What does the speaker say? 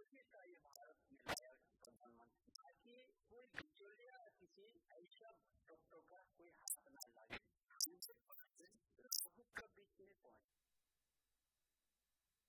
का ये भारत में लाया प्रधानमंत्री, ताकि कोई बिचौलिया किसी ऐसा